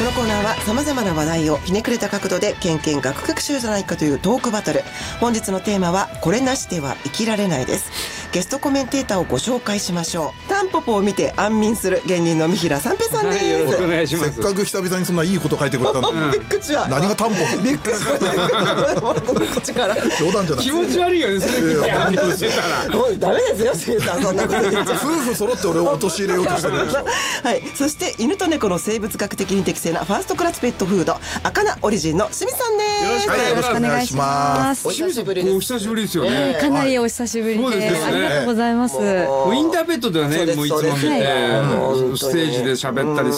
のコーナーは様々な話題をひねくれた角度でケンケンがクク集じゃないかというトークバトル。本日のテーマはこれなしでは生きられないです。ゲストコメンテーターをご紹介しましょう。タンポポを見て安眠する芸人の三平三平さんです、 よろしくお願いします。 せっかく久々にそんないいこと書いてくれたのに、 びっくりした。 何がタンポポ。 びっくりしたこっちから冗談じゃない。 気持ち悪いよね、それ見て安眠してたら。 おいダメですよ杉さん、そんなこと言っちゃ夫婦揃って俺を陥れようとしてるでしょ。 はい、そして犬と猫の生物学的に適正なファーストクラスペットフード赤菜オリジンの清水さんです。 よろしくお願いします。 お久しぶりです。 お久しぶりですよね。 かなりお久しぶりで、 そうですね、 ありがとうございます。 もうインターペットではね、もういつも見てステージで喋ったり